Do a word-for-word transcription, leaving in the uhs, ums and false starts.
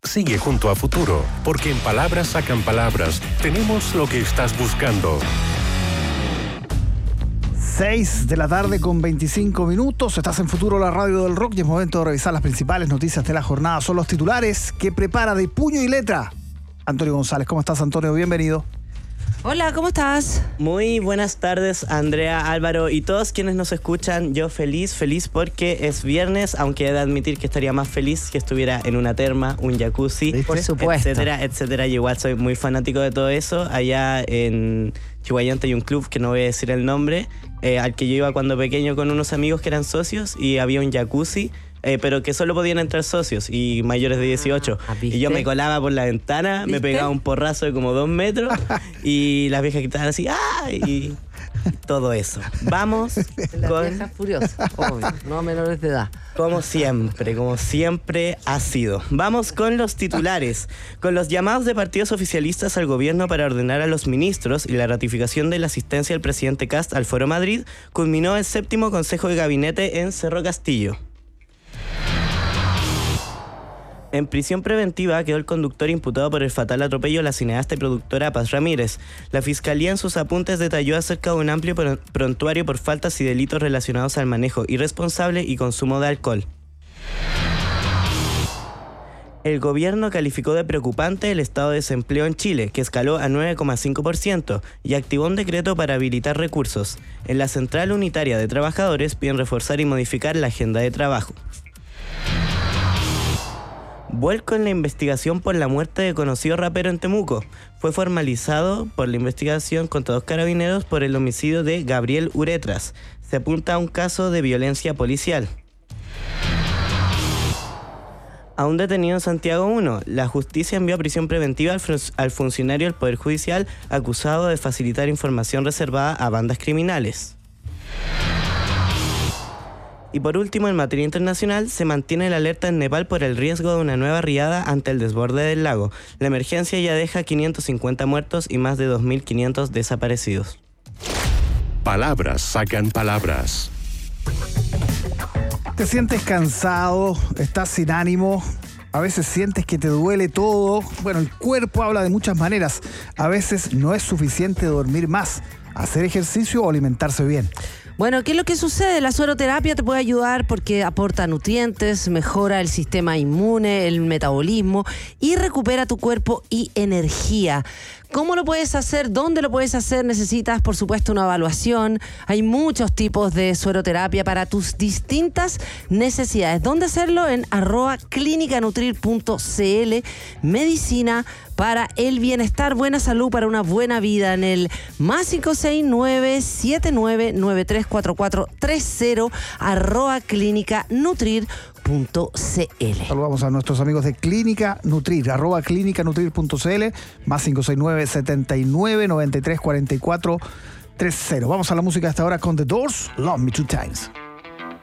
Sigue junto a Futuro, porque en Palabras Sacan Palabras tenemos lo que estás buscando. seis de la tarde con veinticinco minutos. Estás en Futuro, la radio del rock, y es momento de revisar las principales noticias de la jornada. Son los titulares que prepara de puño y letra Antonio González. ¿Cómo estás, Antonio? Bienvenido. Hola, ¿cómo estás? Muy buenas tardes, Andrea, Álvaro y todos quienes nos escuchan. Yo feliz, feliz porque es viernes, aunque he de admitir que estaría más feliz si estuviera en una terma, un jacuzzi, por supuesto, etcétera, etcétera. Yo igual soy muy fanático de todo eso. Allá en Chihuayante hay un club que no voy a decir el nombre, eh, al que yo iba cuando pequeño con unos amigos que eran socios, y había un jacuzzi. Eh, pero que solo podían entrar socios y mayores de dieciocho. Ah, y yo me colaba por la ventana, ¿Viste? me pegaba un porrazo de como dos metros y las viejas gritaban así, ¡ah! Y todo eso. Vamos Las con... viejas furiosas, obvio, no menores de edad. Como siempre, como siempre ha sido. Vamos con los titulares. Con los llamados de partidos oficialistas al gobierno para ordenar a los ministros y la ratificación de la asistencia del presidente Kast al Foro Madrid, culminó el séptimo Consejo de Gabinete en Cerro Castillo. En prisión preventiva quedó el conductor imputado por el fatal atropello a la cineasta y productora Paz Ramírez. La Fiscalía en sus apuntes detalló acerca de un amplio prontuario por faltas y delitos relacionados al manejo irresponsable y consumo de alcohol. El gobierno calificó de preocupante el estado de desempleo en Chile, que escaló a nueve coma cinco por ciento, y activó un decreto para habilitar recursos. En la Central Unitaria de Trabajadores piden reforzar y modificar la agenda de trabajo. Vuelco en la investigación por la muerte de conocido rapero en Temuco. Fue formalizado por la investigación contra dos carabineros por el homicidio de Gabriel Uretras. Se apunta a un caso de violencia policial. A un detenido en Santiago uno, la justicia envió a prisión preventiva al, fun- al funcionario del Poder Judicial acusado de facilitar información reservada a bandas criminales. Y por último, en materia internacional, se mantiene la alerta en Nepal por el riesgo de una nueva riada ante el desborde del lago. La emergencia ya deja quinientos cincuenta muertos y más de dos mil quinientos desaparecidos. Palabras Sacan Palabras. ¿Te sientes cansado? ¿Estás sin ánimo? A veces sientes que te duele todo. Bueno, el cuerpo habla de muchas maneras. A veces no es suficiente dormir más, hacer ejercicio o alimentarse bien. Bueno, ¿qué es lo que sucede? La sueroterapia te puede ayudar porque aporta nutrientes, mejora el sistema inmune, el metabolismo y recupera tu cuerpo y energía. ¿Cómo lo puedes hacer? ¿Dónde lo puedes hacer? Necesitas, por supuesto, una evaluación. Hay muchos tipos de sueroterapia para tus distintas necesidades. ¿Dónde hacerlo? En arroba clínica nutrir punto c l. Medicina para el bienestar, buena salud, para una buena vida. En el más cinco seis nueve siete nueve nueve tres cuatro cuatro tres cero, arroba clínica nutrir punto c l. Saludamos a nuestros amigos de Clínica Nutrir, arroba clínica nutrir punto c l, más cinco seis nueve siete nueve nueve tres cuatro cuatro tres cero. Vamos a la música hasta ahora con The Doors, Love Me Two Times.